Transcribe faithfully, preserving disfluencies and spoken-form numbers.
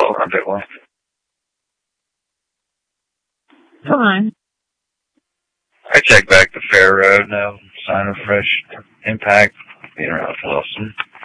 well, a bit well. Come on. I take back the fair road now. Sign of fresh impact. Being around Wilson.